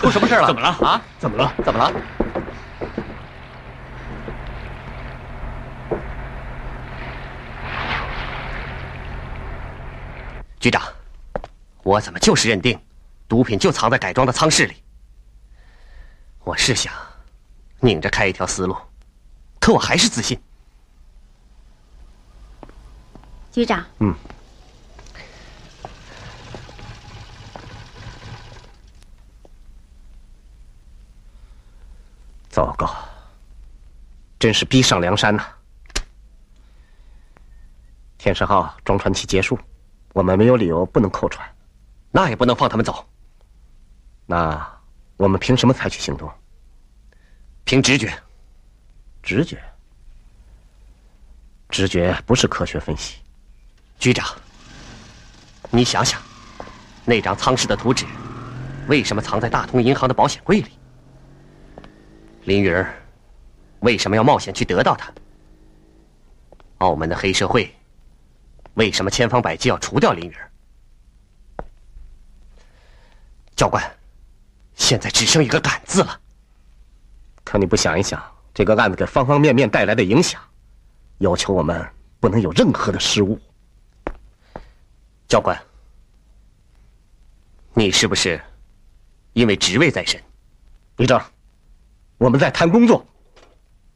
出什么事了？ 怎么了？ 啊？ 怎么了？ 怎么了？局长，我怎么就是认定毒品就藏在改装的舱室里？我是想拧着开一条思路，可我还是自信。 局长。 糟糕，真是逼上梁山呐！天神号装船期结束，我们没有理由不能扣船， 那也不能放他们走。 那我们凭什么采取行动？ 凭直觉。 直觉？直觉不是科学分析。 局长，你想想，那张舱室的图纸为什么藏在大通银行的保险柜里？林云儿为什么要冒险去得到它？澳门的黑社会为什么千方百计要除掉林云儿？教官，现在只剩一个“敢”字了。 可你不想一想，这个案子给方方面面带来的影响，要求我们不能有任何的失误。 教官，你是不是因为职位在身？ 李正，我们在谈工作。